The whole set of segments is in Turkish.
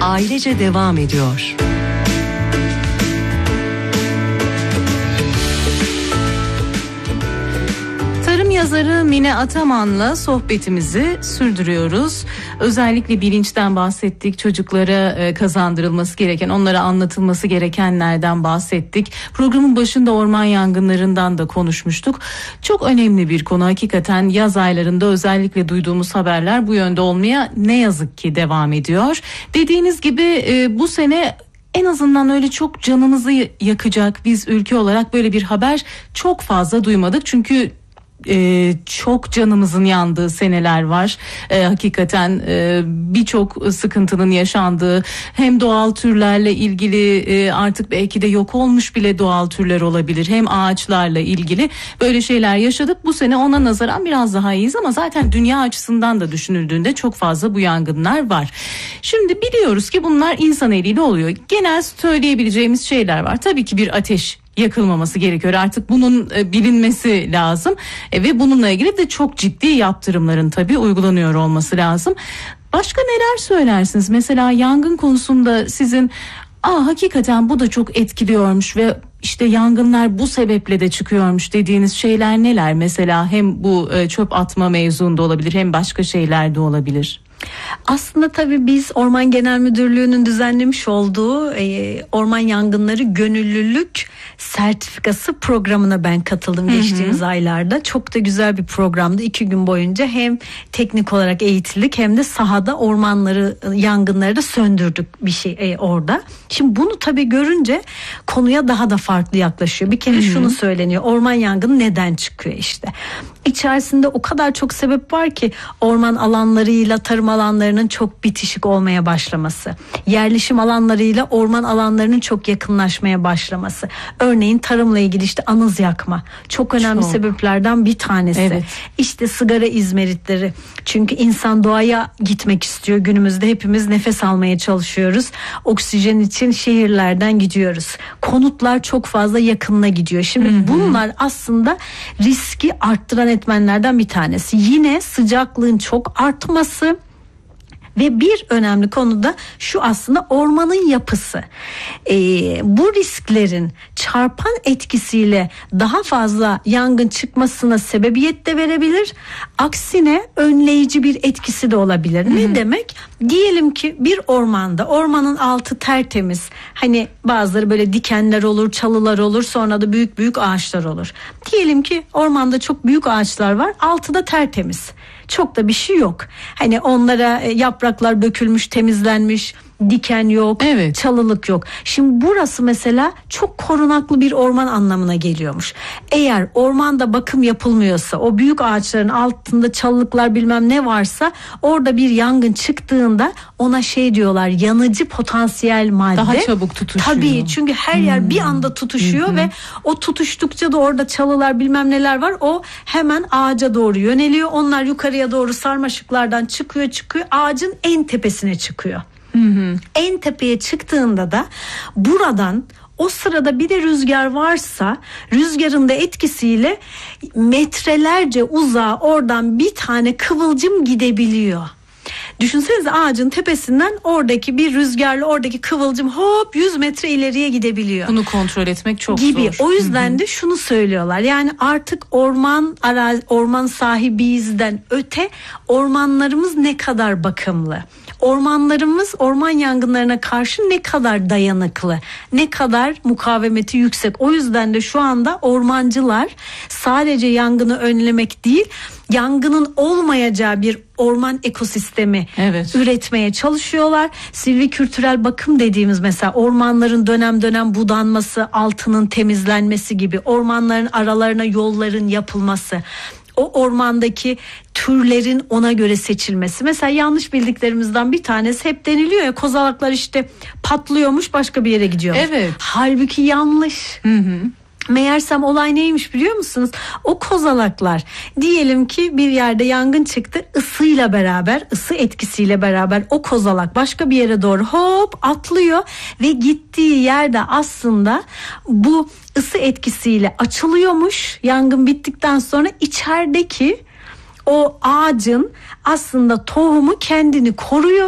ailece devam ediyor. Yazarı Mine Ataman'la sohbetimizi sürdürüyoruz. Özellikle bilinçten bahsettik. Çocuklara kazandırılması gereken, onlara anlatılması gerekenlerden bahsettik. Programın başında orman yangınlarından da konuşmuştuk. Çok önemli bir konu hakikaten. Yaz aylarında özellikle duyduğumuz haberler bu yönde olmaya ne yazık ki devam ediyor. Dediğiniz gibi bu sene en azından öyle çok canımızı yakacak, biz ülke olarak böyle bir haber çok fazla duymadık. Çünkü çok canımızın yandığı seneler var. Hakikaten birçok sıkıntının yaşandığı, hem doğal türlerle ilgili artık belki de yok olmuş bile doğal türler olabilir, hem ağaçlarla ilgili böyle şeyler yaşadık. Bu sene ona nazaran biraz daha iyiyiz ama zaten dünya açısından da düşünüldüğünde çok fazla bu yangınlar var. Şimdi biliyoruz ki bunlar insan eliyle oluyor. Genel söyleyebileceğimiz şeyler var. Tabii ki bir ateş yakılmaması gerekiyor. Artık bunun bilinmesi lazım ve bununla ilgili de çok ciddi yaptırımların tabii uygulanıyor olması lazım. Başka neler söylersiniz? Mesela yangın konusunda sizin hakikaten bu da çok etkiliyormuş ve işte yangınlar bu sebeple de çıkıyormuş dediğiniz şeyler neler? Mesela hem bu çöp atma mevzunda olabilir, hem başka şeyler de olabilir. Aslında tabii biz Orman Genel Müdürlüğü'nün düzenlemiş olduğu orman yangınları gönüllülük sertifikası programına ben katıldım geçtiğimiz aylarda. Çok da güzel bir programdı. 2 gün boyunca hem teknik olarak eğitildik hem de sahada yangınları da söndürdük bir şey orada. Şimdi bunu tabii görünce konuya daha da farklı yaklaşıyor. Bir kere şunu söyleniyor: orman yangını neden çıkıyor işte. İçerisinde o kadar çok sebep var ki, orman alanlarıyla tarım alanlarının çok bitişik olmaya başlaması, yerleşim alanlarıyla orman alanlarının çok yakınlaşmaya başlaması. Örneğin tarımla ilgili işte anız yakma çok önemli sebeplerden bir tanesi. Evet. İşte sigara izmaritleri. Çünkü insan doğaya gitmek istiyor. Günümüzde hepimiz nefes almaya çalışıyoruz. Oksijen için şehirlerden gidiyoruz. Konutlar çok fazla yakınına gidiyor. Şimdi bunlar aslında riski arttıran etmenlerden bir tanesi. Yine sıcaklığın çok artması ve bir önemli konu da şu: aslında ormanın yapısı. Bu risklerin çarpan etkisiyle daha fazla yangın çıkmasına sebebiyet de verebilir. Aksine önleyici bir etkisi de olabilir. Ne demek? Diyelim ki bir ormanda, ormanın altı tertemiz. Hani bazıları böyle dikenler olur, çalılar olur, sonra da büyük büyük ağaçlar olur. Diyelim ki ormanda çok büyük ağaçlar var, altı da tertemiz. Çok da bir şey yok. Hani onlara yapraklar dökülmüş, temizlenmiş, diken yok, çalılık yok. Şimdi burası mesela çok korunaklı bir orman anlamına geliyormuş. Eğer ormanda bakım yapılmıyorsa, o büyük ağaçların altında çalılıklar bilmem ne varsa, orada bir yangın çıktığında ona şey diyorlar, yanıcı potansiyel madde. Daha çabuk tutuşuyor. Tabii, çünkü her yer bir anda tutuşuyor ve o tutuştukça da orada çalılar bilmem neler var. O hemen ağaca doğru yöneliyor. Onlar yukarıya doğru sarmaşıklardan çıkıyor, ağacın en tepesine çıkıyor. En tepeye çıktığında da buradan, o sırada bir de rüzgar varsa, rüzgarın da etkisiyle metrelerce uzağa oradan bir tane kıvılcım gidebiliyor. Düşünsenize, ağacın tepesinden oradaki bir rüzgarla oradaki kıvılcım hop 100 metre ileriye gidebiliyor. Bunu kontrol etmek çok gibi. zor. O yüzden de şunu söylüyorlar. Yani artık orman sahibiyizden öte ormanlarımız ne kadar bakımlı? Ormanlarımız orman yangınlarına karşı ne kadar dayanıklı, ne kadar mukavemeti yüksek. O yüzden de şu anda ormancılar sadece yangını önlemek değil, yangının olmayacağı bir orman ekosistemi üretmeye çalışıyorlar. Silvikültürel bakım dediğimiz, mesela ormanların dönem dönem budanması, altının temizlenmesi gibi, ormanların aralarına yolların yapılması, o ormandaki türlerin ona göre seçilmesi. Mesela yanlış bildiklerimizden bir tanesi, hep deniliyor ya, kozalaklar işte patlıyormuş, başka bir yere gidiyor. Evet. Halbuki yanlış. Meğersem olay neymiş biliyor musunuz? O kozalaklar, diyelim ki bir yerde yangın çıktı, ısıyla beraber, ısı etkisiyle beraber o kozalak başka bir yere doğru hop atlıyor ve gittiği yerde aslında bu ısı etkisiyle açılıyormuş. Yangın bittikten sonra içerideki o ağacın aslında tohumu kendini koruyor.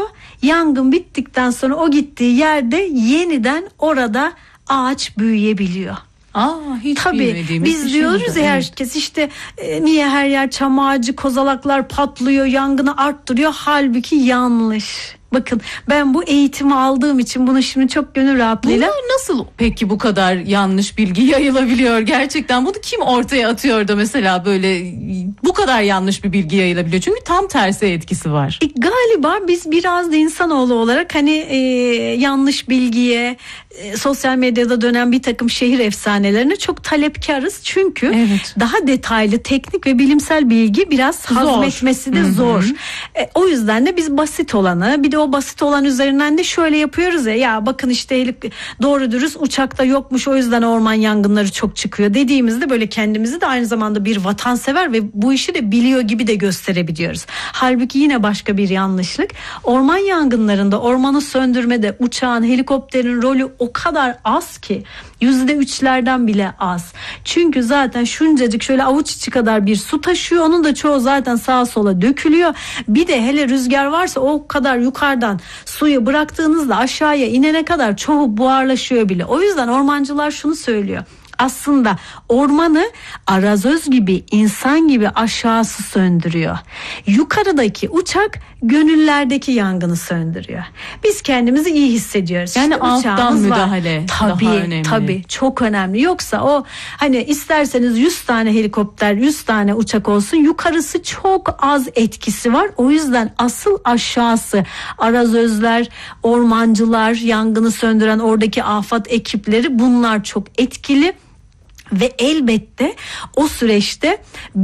Yangın bittikten sonra o gittiği yerde yeniden orada ağaç büyüyebiliyor. Hiç Tabii biz diyoruz ya herkes işte niye her yer çam ağacı, kozalaklar patlıyor, yangını arttırıyor, halbuki yanlış. Bakın ben bu eğitimi aldığım için bunu şimdi çok gönül rahatlığıyla... Bunlar nasıl peki bu kadar yanlış bilgi yayılabiliyor gerçekten? Bunu kim ortaya atıyor da mesela böyle bu kadar yanlış bir bilgi yayılabiliyor? Çünkü tam tersi etkisi var. Galiba biz biraz da insanoğlu olarak hani yanlış bilgiye, sosyal medyada dönen bir takım şehir efsanelerine çok talepkarız. Çünkü daha detaylı teknik ve bilimsel bilgi biraz hazmetmesi de zor. O yüzden de biz basit olanı, bir de o basit olan üzerinden de şöyle yapıyoruz ya bakın işte doğru dürüst uçakta yokmuş, o yüzden orman yangınları çok çıkıyor dediğimizde böyle kendimizi de aynı zamanda bir vatansever ve bu işi de biliyor gibi de gösterebiliyoruz. Halbuki yine başka bir yanlışlık. Orman yangınlarında, ormanı söndürmede uçağın, helikopterin rolü o kadar az ki, %3'lerden bile az. Çünkü zaten şuncacık şöyle avuç içi kadar bir su taşıyor. Onun da çoğu zaten sağa sola dökülüyor. Bir de hele rüzgar varsa o kadar yukarıdan suyu bıraktığınızda aşağıya inene kadar çoğu buharlaşıyor bile. O yüzden ormancılar şunu söylüyor. Aslında ormanı arazöz gibi, insan gibi aşağısı söndürüyor. Yukarıdaki uçak gönüllerdeki yangını söndürüyor. Biz kendimizi iyi hissediyoruz. Yani işte alttan müdahale daha önemli. Tabii çok önemli. Yoksa o hani isterseniz 100 tane helikopter, 100 tane uçak olsun, yukarısı çok az etkisi var. O yüzden asıl aşağısı arazözler, ormancılar, yangını söndüren oradaki afet ekipleri, bunlar çok etkili. Ve elbette o süreçte